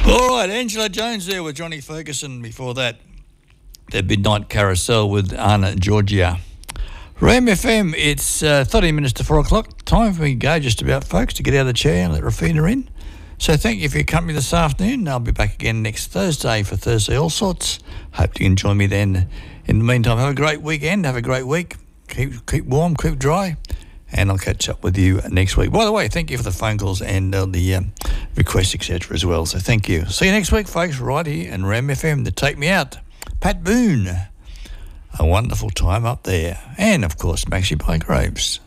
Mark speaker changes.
Speaker 1: All right, Angela Jones there with Johnny Ferguson. Before that, the Midnight Carousel with Anna Georgia. Ram FM, it's 30 minutes to 4 o'clock. Time for me to go just about, folks, to get out of the chair and let Rafina in. So thank you for your company this afternoon. I'll be back again next Thursday for Thursday All Sorts. Hope you can join me then. In the meantime, have a great weekend. Have a great week. Keep warm, keep dry. And I'll catch up with you next week. By the way, thank you for the phone calls and the requests, etc. as well. So thank you. See you next week, folks, right here in Ram FM to take me out. Pat Boone. A wonderful time up there. And, of course, Maxie by Graves.